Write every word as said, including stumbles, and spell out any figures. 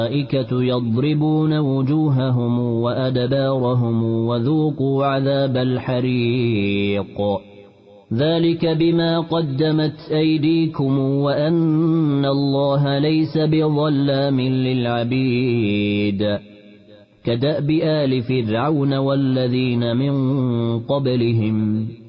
الملائكة يضربون وجوههم وأدبارهم وذوقوا عذاب الحريق ذلك بما قدمت أيديكم وأن الله ليس بظلام للعبيد كدأب آل فرعون والذين من قبلهم